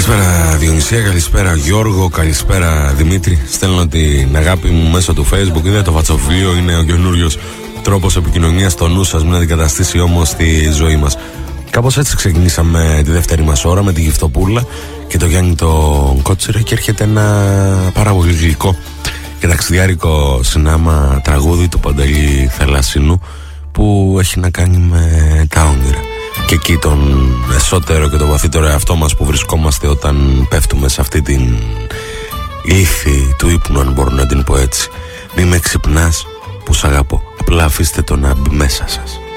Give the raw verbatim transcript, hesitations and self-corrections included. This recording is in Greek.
Καλησπέρα Διονυσία, καλησπέρα Γιώργο, καλησπέρα Δημήτρη. Στέλνω την αγάπη μου μέσω του Facebook. Είναι το Βατσοβείο, είναι ο καινούριος τρόπος επικοινωνίας στο νου σας, μην αντικαταστήσει όμως τη ζωή μας. Κάπως έτσι ξεκινήσαμε τη δεύτερη μας ώρα με τη Γυφτοπούλα και το Γιάννη τον Κότσιρο, και έρχεται ένα πάρα πολύ γλυκό και ταξιδιάρικο συνάμα τραγούδι του Παντελή Θαλασσινού που έχει να κάνει με τα όνειρα. Και εκεί τον εσωτερό και τον βαθύτερο εαυτό μας που βρισκόμαστε όταν πέφτουμε σε αυτή την ήθη του ύπνου, αν μπορώ να την πω έτσι. Μη με ξυπνάς που σ' αγαπώ, απλά αφήστε το να μπει μέσα σας.